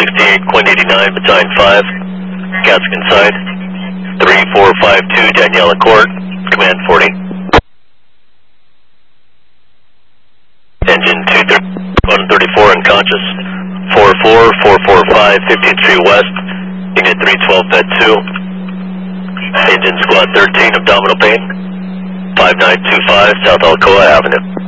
68.89, battalion 5, Cask inside, 3452, Daniela Court, command 40. Engine 134 unconscious, 44445, 15th Street West, unit 312, bed 2. Engine squad 13, abdominal pain, 5925, South Alcoa Avenue.